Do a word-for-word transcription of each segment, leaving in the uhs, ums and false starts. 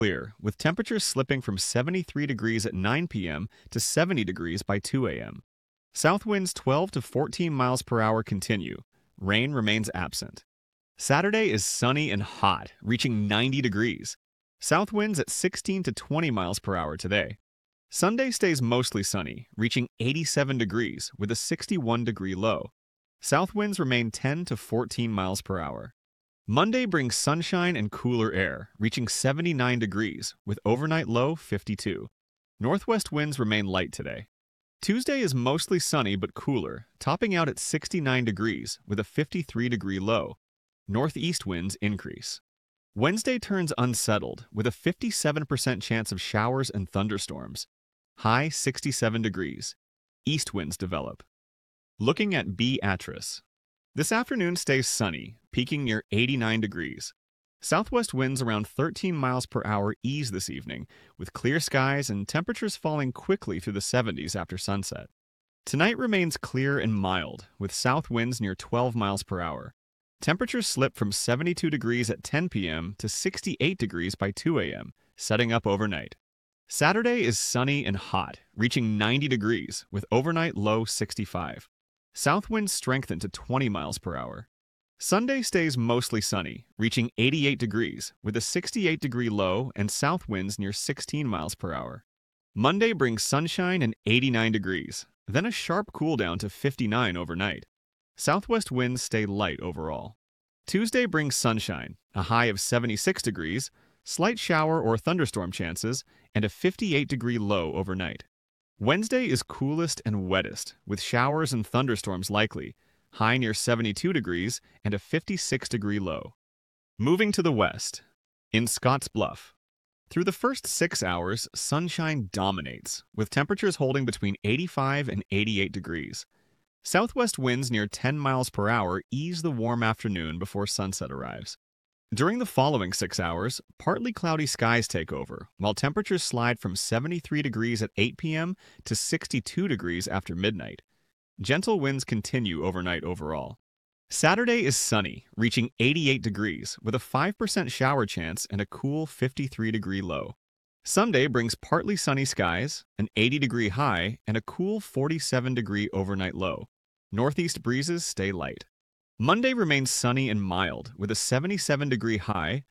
clear, with temperatures slipping from seventy-three degrees at nine p m to seventy degrees by two a m South winds twelve to fourteen miles per hour continue. Rain remains absent. Saturday is sunny and hot, reaching ninety degrees. South winds at sixteen to twenty miles per hour today. Sunday stays mostly sunny, reaching eighty-seven degrees with a sixty-one degree low. South winds remain ten to fourteen miles per hour. Monday brings sunshine and cooler air, reaching seventy-nine degrees with overnight low fifty-two. Northwest winds remain light today. Tuesday is mostly sunny but cooler, topping out at sixty-nine degrees with a fifty-three degree low. Northeast winds increase. Wednesday turns unsettled with a fifty-seven percent chance of showers and thunderstorms. High sixty-seven degrees. East winds develop. Looking at Beatrice. This afternoon stays sunny, peaking near eighty-nine degrees. Southwest winds around thirteen miles per hour ease this evening, with clear skies and temperatures falling quickly through the seventies after sunset. Tonight remains clear and mild, with south winds near twelve miles per hour. Temperatures slip from seventy-two degrees at ten p m to sixty-eight degrees by two a m, setting up overnight. Saturday is sunny and hot, reaching ninety degrees, with overnight low sixty-five. South winds strengthen to twenty miles per hour. Sunday stays mostly sunny, reaching eighty-eight degrees, with a sixty-eight degree low and south winds near sixteen miles per hour. Monday brings sunshine and eighty-nine degrees, then a sharp cool down to fifty-nine overnight. Southwest winds stay light overall. Tuesday brings sunshine, a high of seventy-six degrees, slight shower or thunderstorm chances, and a fifty-eight degree low overnight. Wednesday is coolest and wettest, with showers and thunderstorms likely, high near seventy-two degrees and a fifty-six degree low. Moving to the west. In Scotts Bluff. Through the first six hours, sunshine dominates, with temperatures holding between eighty-five and eighty-eight degrees. Southwest winds near ten miles per hour ease the warm afternoon before sunset arrives. During the following six hours, partly cloudy skies take over, while temperatures slide from seventy-three degrees at eight p m to sixty-two degrees after midnight. Gentle winds continue overnight overall. Saturday is sunny, reaching eighty-eight degrees, with a five percent shower chance and a cool fifty-three degree low. Sunday brings partly sunny skies, an eighty degree high, and a cool forty-seven degree overnight low. Northeast breezes stay light. Monday remains sunny and mild, with a seventy-seven degree high.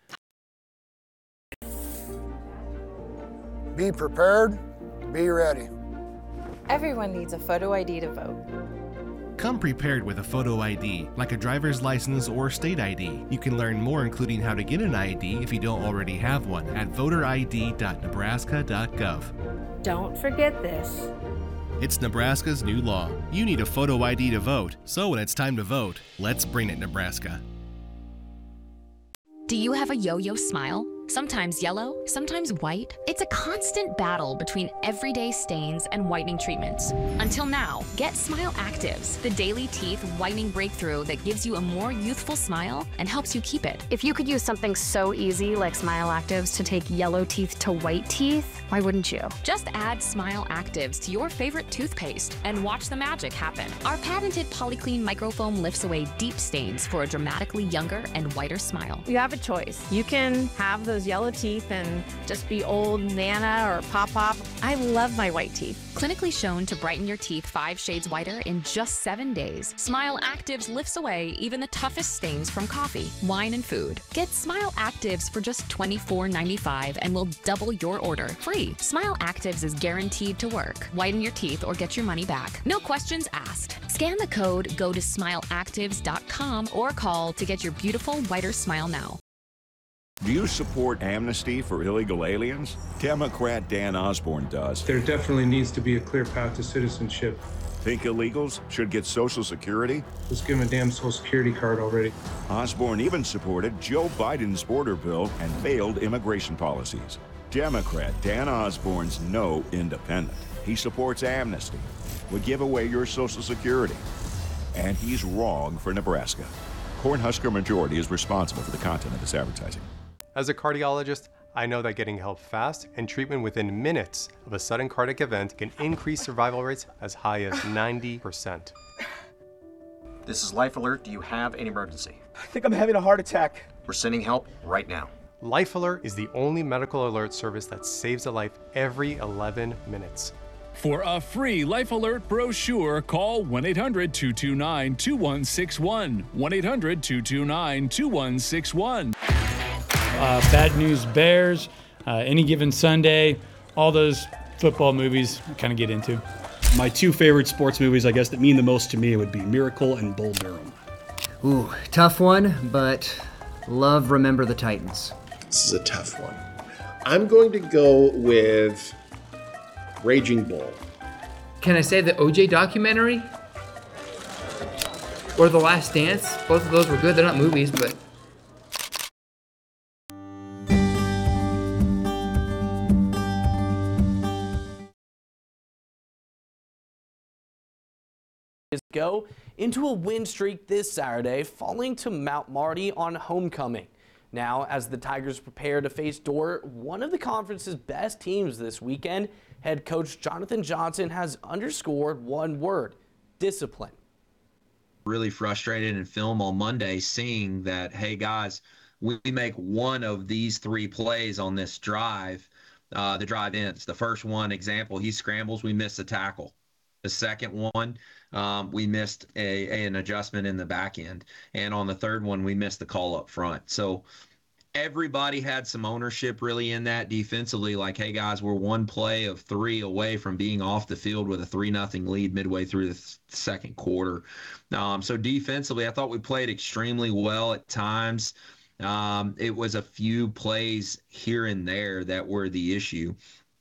Be prepared, be ready. Everyone needs a photo I D to vote. Come prepared with a photo I D, like a driver's license or state I D. You can learn more, including how to get an I D if you don't already have one, at voter I D dot nebraska dot gov. Don't forget this. It's Nebraska's new law. You need a photo I D to vote, so when it's time to vote, let's bring it, Nebraska. Do you have a yo-yo smile? Sometimes yellow, sometimes white. It's a constant battle between everyday stains and whitening treatments. Until now, get Smile Actives, the daily teeth whitening breakthrough that gives you a more youthful smile and helps you keep it. If you could use something so easy like Smile Actives to take yellow teeth to white teeth, why wouldn't you? Just add Smile Actives to your favorite toothpaste and watch the magic happen. Our patented Polyclean microfoam lifts away deep stains for a dramatically younger and whiter smile. You have a choice. You can have those yellow teeth and just be old Nana or Pop Pop. I love my white teeth. Clinically shown to brighten your teeth five shades whiter in just seven days, Smile Actives lifts away even the toughest stains from coffee, wine, and food. Get Smile Actives for just twenty-four ninety-five and we'll double your order free. Smile Actives is guaranteed to work. Whiten your teeth or get your money back. No questions asked. Scan the code, go to smile actives dot com or call to get your beautiful whiter smile now. Do you support amnesty for illegal aliens? Democrat Dan Osborne does. There definitely needs to be a clear path to citizenship. Think illegals should get Social Security? Let's give them a damn Social Security card already. Osborne even supported Joe Biden's border bill and failed immigration policies. Democrat Dan Osborne's no independent. He supports amnesty, would give away your Social Security. And he's wrong for Nebraska. Cornhusker Majority is responsible for the content of this advertising. As a cardiologist, I know that getting help fast and treatment within minutes of a sudden cardiac event can increase survival rates as high as ninety percent. This is Life Alert. Do you have an emergency? I think I'm having a heart attack. We're sending help right now. Life Alert is the only medical alert service that saves a life every eleven minutes. For a free Life Alert brochure, call one eight hundred two two nine two one six one. one eight hundred two two nine two one six one. Uh, Bad News Bears, uh, Any Given Sunday, all those football movies I kind of get into. My two favorite sports movies, I guess, that mean the most to me would be Miracle and Bull Durham. Ooh, tough one, but love Remember the Titans. This is a tough one. I'm going to go with Raging Bull. Can I say the O J documentary? Or The Last Dance? Both of those were good. They're not movies, but... Go into a win streak this Saturday, falling to Mount Marty on homecoming. Now, as the Tigers prepare to face Dordt, one of the conference's best teams this weekend, head coach Jonathan Johnson has underscored one word: discipline. Really frustrated in film on Monday seeing that, hey guys, we make one of these three plays on this drive, uh, the drive ends. The first one, example, he scrambles, we miss a tackle. The second one, um, we missed a, a an adjustment in the back end. And on the third one, we missed the call up front. So everybody had some ownership really in that defensively, like, hey, guys, we're one play of three away from being off the field with a three nothing lead midway through the th- second quarter. Um, so defensively, I thought we played extremely well at times. Um, it was a few plays here and there that were the issue.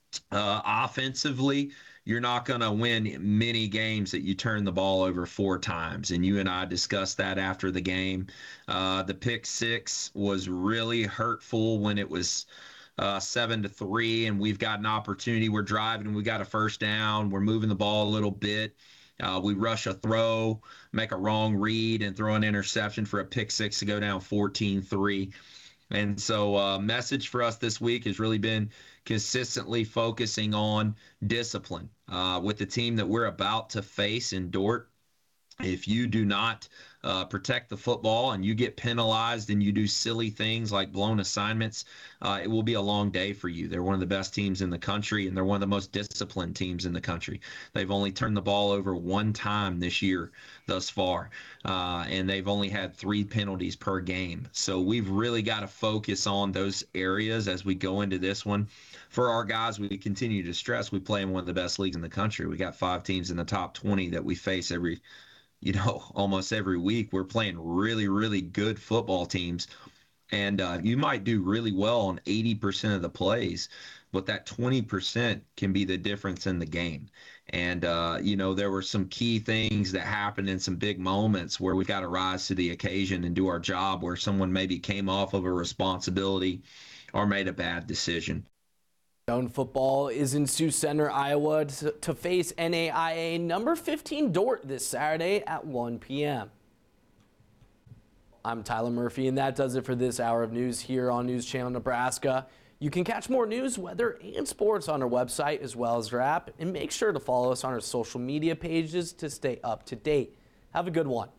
Uh, offensively, you're not going to win many games that you turn the ball over four times. And you and I discussed that after the game. Uh, the pick six was really hurtful when it was uh, seven to three, and we've got an opportunity. We're driving, and we got a first down. We're moving the ball a little bit. Uh, we rush a throw, make a wrong read, and throw an interception for a pick six to go down fourteen three. And so a uh, message for us this week has really been consistently focusing on discipline uh, with the team that we're about to face in Dordt. If you do not uh, protect the football and you get penalized and you do silly things like blown assignments, uh, it will be a long day for you. They're one of the best teams in the country, and they're one of the most disciplined teams in the country. They've only turned the ball over one time this year thus far, uh, and they've only had three penalties per game. So we've really got to focus on those areas as we go into this one. For our guys, we continue to stress we play in one of the best leagues in the country. We got five teams in the top twenty that we face every you know, almost every week. We're playing really, really good football teams. And uh, you might do really well on eighty percent of the plays, but that twenty percent can be the difference in the game. And, uh, you know, there were some key things that happened in some big moments where we've got to rise to the occasion and do our job, where someone maybe came off of a responsibility or made a bad decision. Zone football is in Sioux Center, Iowa to, to face N A I A number fifteen Dordt this Saturday at one p.m. I'm Tyler Murphy, and that does it for this hour of news here on News Channel Nebraska. You can catch more news, weather, and sports on our website as well as our app, and make sure to follow us on our social media pages to stay up to date. Have a good one.